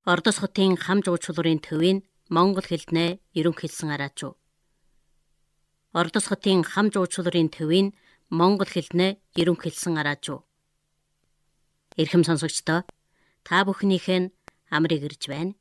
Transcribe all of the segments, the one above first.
Ордос хотын хам жуулчлалын төвийн монгол хэлнээ ерөнхийлсэн араачуу. Ордос хотын хам жуулчлалын төвийн монгол хэлнээ ерөнхийлсэн араачуу. Эрхэм сонсогчдоо та бүхнийхээ нь амрыг ирж байна.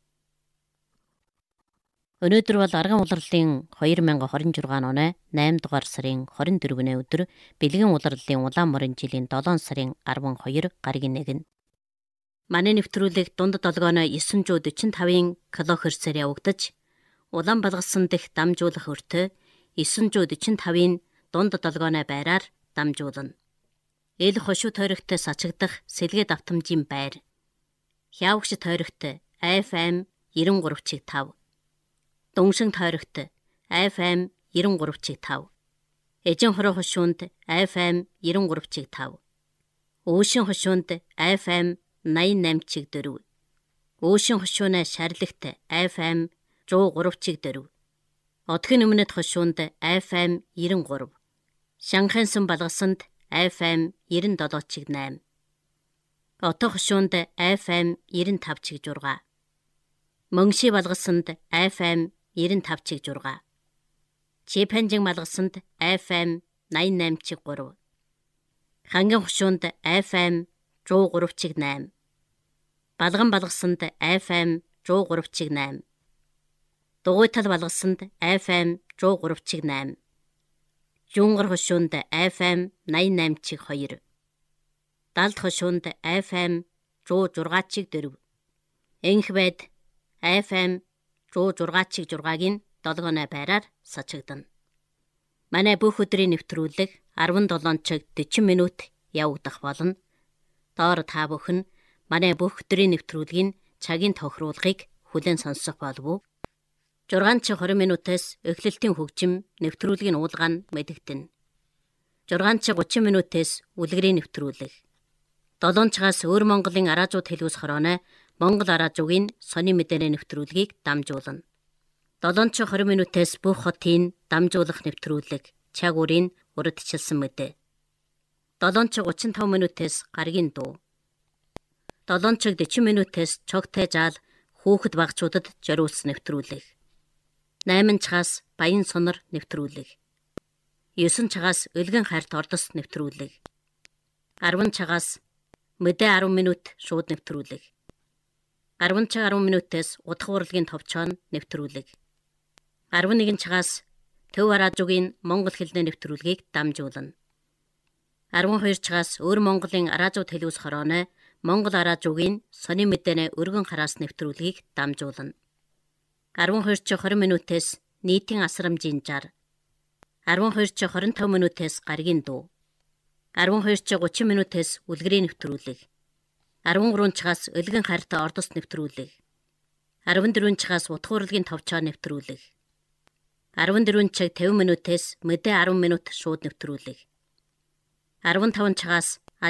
Өнөөдөр бол арган улирлын 2026 оны 8 дугаар сарын 24-ний өдөр бэлгийн улирлын улаан морин жилийн 7 сарын 12 гаргийн 1. Манай нэвтрүүлэг дунд долгооно 945-ын килохерцээр явагдаж, улаан балгасан дэх дамжуулах өртөө 945-ын дунд долгооны байраар дамжуулна. Эл хошуу тойрогт сачигдах сэлгээ давтамжийн байр. Хявагш тойрогт FM 93.5. Дуншин тойрогт FM 93.5. Эжин хороо хошуунд FM 93.5. Өшин хошуунд FM 88.4. Өшин хошууны шарлагт FM 103.4. Одгийн өмнөд хошуунд FM 93. Шанхайсан балгасанд FM 97.8. Отоо хошуунд FM 95.6. Мөнши балгасанд FM 95.6. Чипэнжин балгасанд FM 88.3. Ханган хошуунд FM 103.8. Балган балгасанд FM 103.8. Дугуйтал балгасанд FM 103.8. Жунгар хошуунд FM 88.2. Далд хошуунд FM 106.4. Энх байд FM 106.6-гийн долгооны байраар сачигдана. Манай бүх өдрийн нэвтрүүлэг 17 цаг 40 минут явагдах болно. Доор та бүхэн манай бүх өдрийн нэвтрүүлгийн цагийн тохируулгыг хүлээн сонсох болов уу? 6 цаг 20 минутаас эхлэлтийн хөгжим нэвтрүүлгийн уулгаа нь мэдэгдэнэ. 6 цаг 30 минутаас үлгэрийн нэвтрүүлэг. 7 цагаас өөр Монголын араажууд хэлүүс хорооны Монгол араажуугийн сони мэдээний нэвтрүүлгийг дамжуулна. 7 цаг 20 минутаас бүх хотын дамжуулах нэвтрүүлэг цаг үрийн урдчилсан мэдээ. 7 цаг 35 минутаас гаргийн дуу. 7 цаг 40 минутаас чогтой жаал хүүхэд багчуудад зориулсан нэвтрүүлэг. 8 цагаас баян сонор нэвтрүүлэг. 9 цагаас өлгөн хайрт ордос нэвтрүүлэг. 10 цагаас мэдээ 10 минут шууд нэвтрүүлэг. 10 цаг 10 минутаас удах урлагийн товчоон нэвтрүүлэг. 11 цагаас төв араажуугийн монгол хэлний нэвтрүүлгийг дамжуулна. 12 цагаас өөр Монголын араажууд хэлүүс хорооны Монгол араажуугийн сони мэдээний өргөн хараас нэвтрүүлгийг дамжуулна. 12 цаг 20 минутаас нийтийн асрамжийн жар. 12 цаг 25 минутаас гаргийн дуу. 12 цаг 30 минутаас үлгэрийн нэвтрүүлэг. 13 цагаас өлгөн хайрт ордос нэвтрүүлэг. 14 цагаас утга урлагийн товчоо нэвтрүүлэг. 14 цаг 50 минутаас мэдээ 10 минут шууд нэвтрүүлэг. 15 цагаас